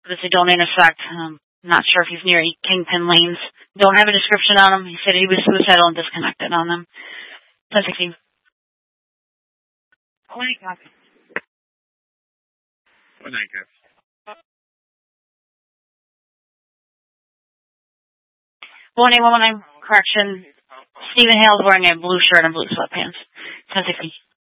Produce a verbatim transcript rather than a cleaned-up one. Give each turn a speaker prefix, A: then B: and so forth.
A: But they don't intersect. Um, not sure if he's near Kingpin Lanes. Don't have a description on him. He said he was suicidal and disconnected on them. ten sixteen.
B: One eight copy. One nine copy.
A: One eight one one nine. Correction. Stephen Hale's wearing a blue shirt and blue sweatpants. ten sixteen.